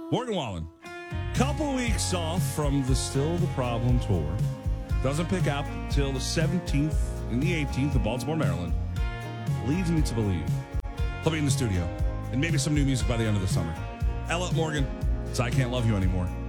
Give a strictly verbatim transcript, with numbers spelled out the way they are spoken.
Morgan Wallen, couple weeks off from the Still the Problem tour. Doesn't pick up till the seventeenth and the eighteenth of Baltimore, Maryland. Leads me to believe he'll be in the studio and maybe some new music by the end of the summer. Ella, Morgan, it's I Can't Love You Anymore.